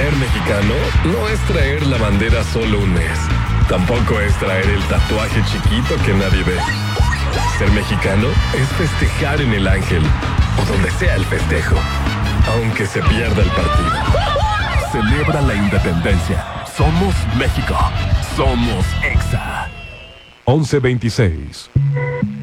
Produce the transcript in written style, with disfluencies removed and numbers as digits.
Ser mexicano no es traer la bandera solo un mes. Tampoco es traer el tatuaje chiquito que nadie ve. Ser mexicano es festejar en el Ángel o donde sea el festejo, aunque se pierda el partido. Celebra la independencia. Somos México. Somos EXA. 1126.